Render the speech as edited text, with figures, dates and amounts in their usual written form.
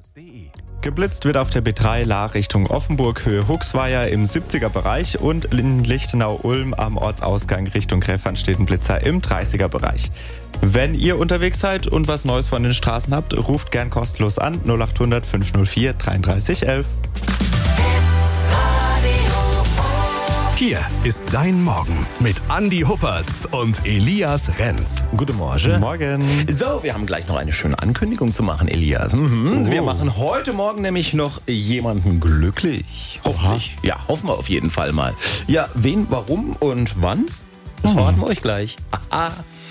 Geblitzt wird auf der B3 La Richtung Offenburg, Höhe Huxweier im 70er-Bereich und in Lichtenau-Ulm am Ortsausgang Richtung Gräfernstedt ein Blitzer im 30er-Bereich. Wenn ihr unterwegs seid und was Neues von den Straßen habt, ruft gern kostenlos an 0800 504 33 11. Hier ist dein Morgen mit Andi Huppertz und Elias Renz. Guten Morgen. Morgen. So, wir haben gleich noch eine schöne Ankündigung zu machen, Elias. Wir machen heute Morgen nämlich noch jemanden glücklich. Hoffentlich. Ja, hoffen wir auf jeden Fall mal. Ja, wen, warum und wann? Das verraten wir euch gleich. Aha.